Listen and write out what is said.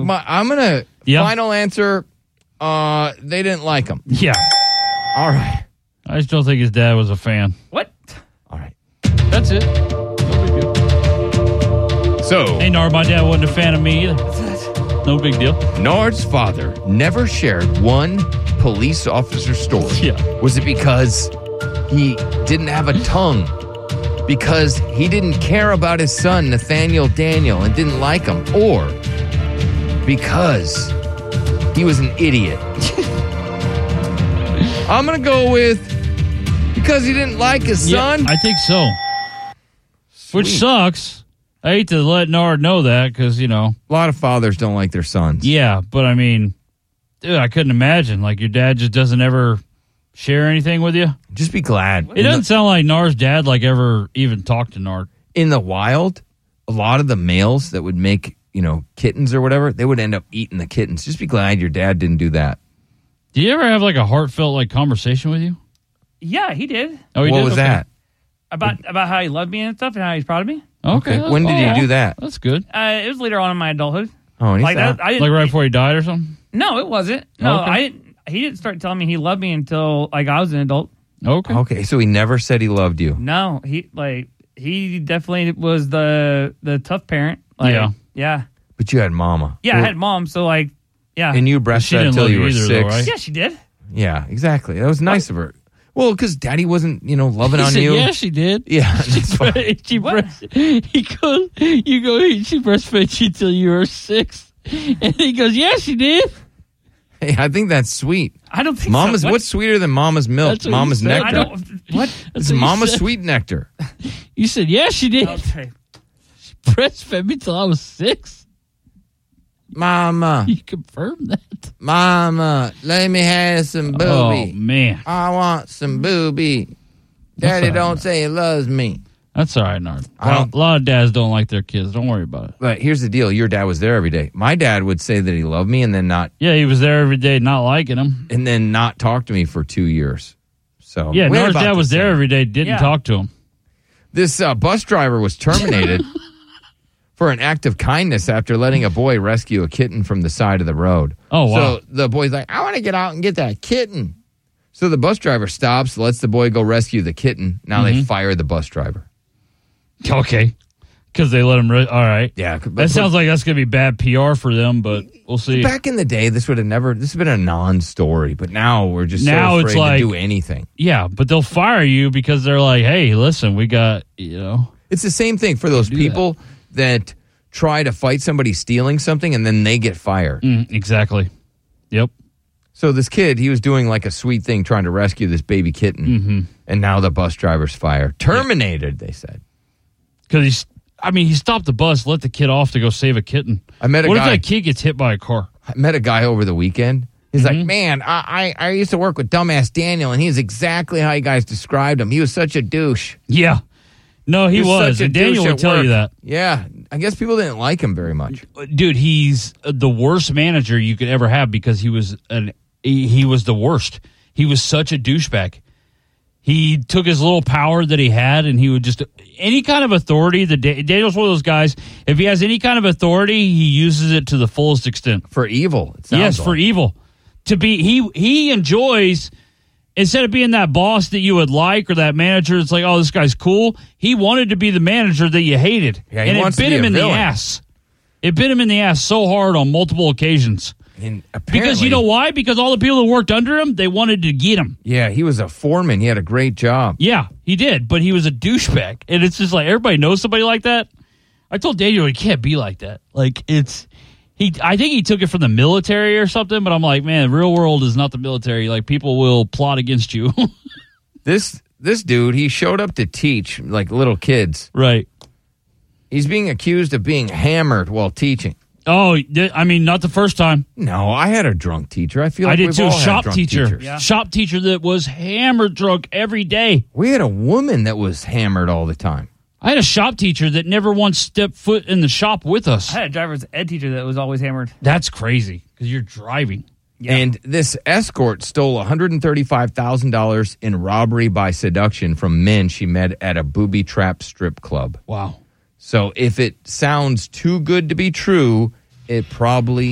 I'm going to, final answer, they didn't like him. Yeah. All right. I just don't think his dad was a fan. What? All right. That's it. No big deal. So. Hey, Nard, my dad wasn't a fan of me either. No big deal. Nard's father never shared one police officer story. Yeah. Was it because he didn't have a tongue? Because he didn't care about his son, Nathaniel Daniel, and didn't like him? Or because he was an idiot? I'm going to go with because he didn't like his son. I think so. Sweet. Which sucks. I hate to let Nard know that because, a lot of fathers don't like their sons. Yeah, but I mean, dude, I couldn't imagine. Like, your dad just doesn't ever share anything with you? Just be glad. It doesn't sound like Nard's dad, ever even talked to Nard. In the wild, a lot of the males that would make, kittens or whatever, they would end up eating the kittens. Just be glad your dad didn't do that. Do you ever have, a heartfelt, conversation with you? Yeah, he did. Oh, he what did? was that? About how he loved me and stuff and how he's proud of me. Okay. When did he do that? That's good. It was later on in my adulthood. Oh, and he's that. I didn't, right before he died or something? No, it wasn't. No, Okay. He didn't start telling me he loved me until I was an adult. Okay. Okay, so he never said he loved you. No, he definitely was the tough parent. Yeah. But you had mama. Yeah, I had mom, so yeah. And you breastfed until you were either, 6. though, right? Yeah, she did. Yeah, exactly. That was nice of her. Well, because daddy wasn't, loving He on said, you. yeah, she did. Yeah, that's fine. She breastfed you till you were 6. And he goes, yeah, she did. Hey, I think that's sweet. I don't think Mama's, so. what's sweeter than mama's milk? That's what Mama's you said. nectar. I don't. What? It's what you mama's said. sweet nectar. You said, yeah, she did. Okay. She breastfed me till I was 6. Mama, You confirmed that. mama, let me have some booby. Oh, man. I want some booby. Daddy all right. don't say he loves me. That's all right, Nard. I don't- A lot of dads don't like their kids. Don't worry about it. But here's the deal. Your dad was there every day. My dad would say that he loved me and then not Yeah, he was there every day not liking him. talk to me for 2 years. So Yeah, we're Nard's about dad the was there same. every day, didn't Yeah. talk to him. This bus driver was terminated for an act of kindness after letting a boy rescue a kitten from the side of the road. Oh, wow. So the boy's like, I want to get out and get that kitten. So the bus driver stops, lets the boy go rescue the kitten. Now they fire the bus driver. Okay. Because they let him... all right. Yeah. That sounds like that's going to be bad PR for them, but we'll see. Back in the day, this would have been a non-story, but now we're just Now so it's afraid like- to do anything. Yeah, but they'll fire you because they're like, hey, listen, we got, It's the same thing for those people that try to fight somebody stealing something and then they get fired. Exactly. Yep. So this kid, he was doing like a sweet thing trying to rescue this baby kitten, and now the bus driver's fired. Terminated, they said. Because he stopped the bus, let the kid off to go save a kitten. I met a What guy. if that kid gets hit by a car? I met a guy over the weekend. He's like, man, I used to work with Dumbass Daniel, and he's exactly how you guys described him. He was such a douche. Yeah. No, he was. such a And Daniel douche would at tell you work. that. Yeah, I guess people didn't like him very much. Dude, he's the worst manager you could ever have because he was the worst. He was such a douchebag. He took his little power that he had, and he would just any kind of authority. Daniel's one of those guys. If he has any kind of authority, he uses it to the fullest extent. For evil, it sounds Yes, like. for evil. To be he enjoys instead of being that boss that you would like or that manager. It's like, oh, this guy's cool. He wanted to be the manager that you hated, Yeah, he and it wants to bit be him a in villain. the ass. It bit him in the ass so hard on multiple occasions. And Because you know why? Because all the people that worked under him, they wanted to get him. Yeah, he was a foreman. He had a great job. Yeah, he did, but he was a douchebag. And it's just like, everybody knows somebody like that. I told Daniel he can't be like that. Like, I think he took it from the military or something, but I'm like, man, real world is not the military. Like, people will plot against you. This dude, he showed up to teach like little kids. Right. He's being accused of being hammered while teaching. Oh, I mean, not the first time. No, I had a drunk teacher. I feel like I did we've too. all had Shop drunk teacher. teachers. Yeah. Shop teacher that was hammered drunk every day. We had a woman that was hammered all the time. I had a shop teacher that never once stepped foot in the shop with us. I had a driver's ed teacher that was always hammered. That's crazy because you're driving. Yeah. And this escort stole $135,000 in robbery by seduction from men she met at a booby trap strip club. Wow. So if it sounds too good to be true, it probably